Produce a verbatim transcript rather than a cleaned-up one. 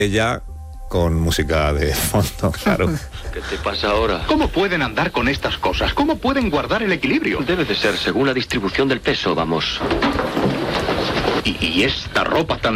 Ella con música de fondo, claro. ¿Qué te pasa ahora? ¿Cómo pueden andar con estas cosas? ¿Cómo pueden guardar el equilibrio? Debe de ser según la distribución del peso, vamos. Y, y esta ropa tan